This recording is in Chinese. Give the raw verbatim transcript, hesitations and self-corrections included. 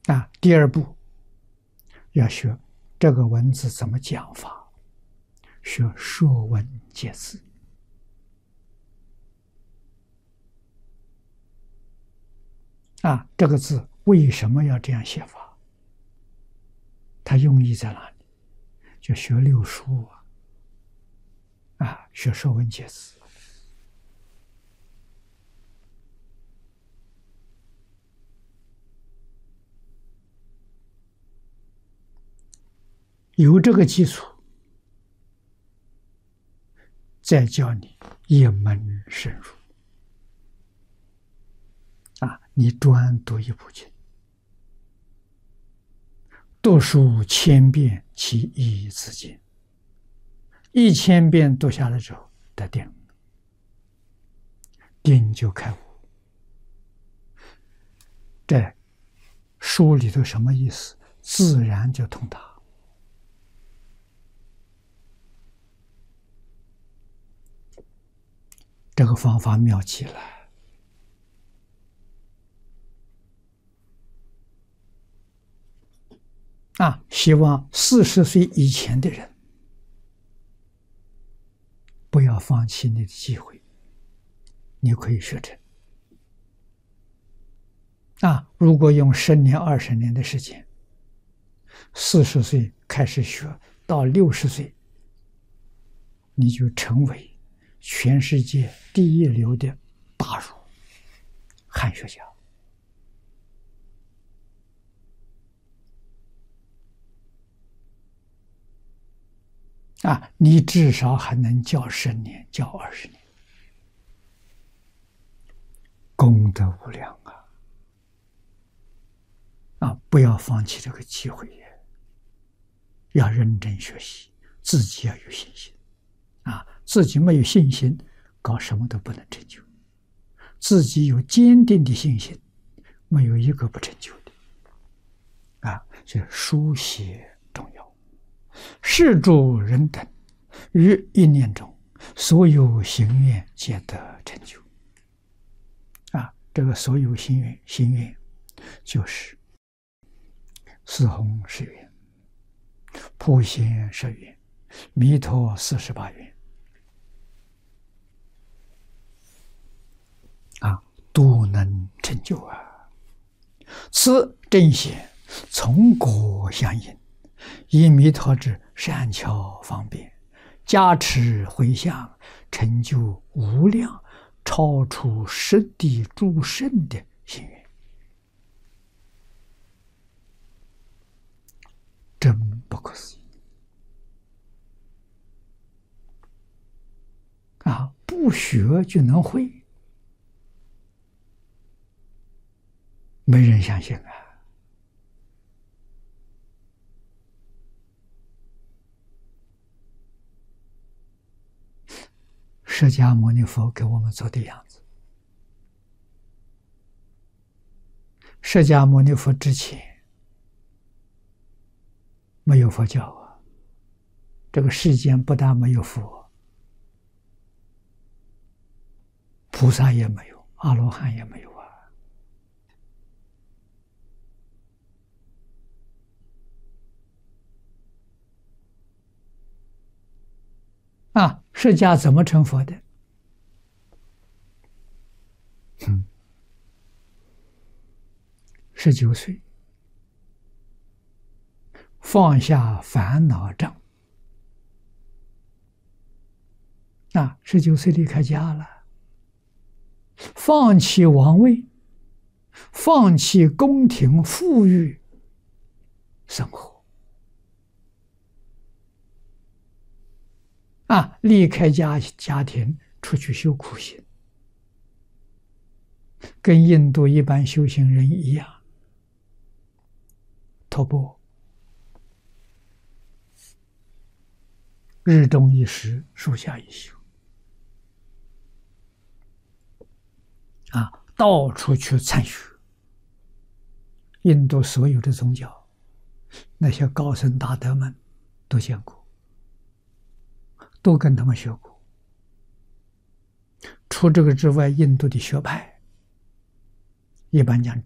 啊，第二步要学这个文字怎么讲法，学《说文解字》啊，这个字为什么要这样写法？它用意在哪里？就学六书啊，啊，学《说文解字》。有这个基础，再教你一门深入啊！你专读一部经，读书千遍，其义自见。一千遍读下来之后，得定，定就开悟。这书里头什么意思，自然就通达。这个方法妙极了啊！希望四十岁以前的人不要放弃你的机会，你可以学成啊！如果用十年、二十年的时间，四十岁开始学，到六十岁，你就成为全世界第一流的大儒汉学家啊！你至少还能教十年，教二十年，功德无量啊！啊，不要放弃这个机会，要认真学习，自己要有信心啊！自己没有信心，搞什么都不能成就；自己有坚定的信心，没有一个不成就的。啊，这书写重要。世诸人等，于一念中，所有心愿皆得成就。啊，这个所有心愿，心愿就是四弘誓愿、普贤十愿、弥陀四十八愿。啊，都能成就啊！此正显从果相应，以弥陀之善巧方便，加持回向，成就无量超出十地诸圣的心愿，真不可思议啊！不学就能会。没人相信啊！释迦牟尼佛给我们做的样子。释迦牟尼佛之前没有佛教啊，这个世间不但没有佛，菩萨也没有，阿罗汉也没有。啊，释迦怎么成佛的？嗯，十九岁放下烦恼障，啊，十九岁离开家了，放弃王位，放弃宫廷富裕生活。啊，离开家家庭，出去修苦行，跟印度一般修行人一样，托钵，日中一时，树下一宿，啊，到处去参学。印度所有的宗教，那些高僧大德们都见过。都跟他们学过。除这个之外，印度的学派，一般讲